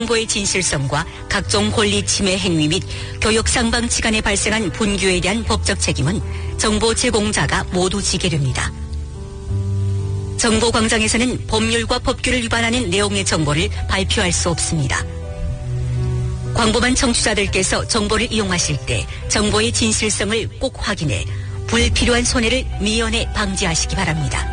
정보의 진실성과 각종 권리 침해 행위 및 교육 상방치간에 발생한 분규에 대한 법적 책임은 정보 제공자가 모두 지게 됩니다. 정보광장에서는 법률과 법규를 위반하는 내용의 정보를 발표할 수 없습니다. 광범한 청취자들께서 정보를 이용하실 때 정보의 진실성을 꼭 확인해 불필요한 손해를 미연에 방지하시기 바랍니다.